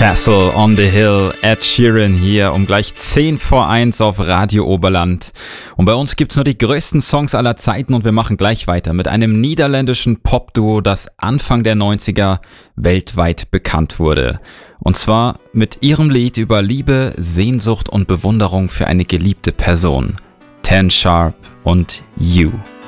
Castle on the Hill, Ed Sheeran hier um gleich 10 vor 1 auf Radio Oberland. Und bei uns gibt's nur die größten Songs aller Zeiten und wir machen gleich weiter mit einem niederländischen Popduo, das Anfang der 90er weltweit bekannt wurde. Und zwar mit ihrem Lied über Liebe, Sehnsucht und Bewunderung für eine geliebte Person. Tan Sharp und You.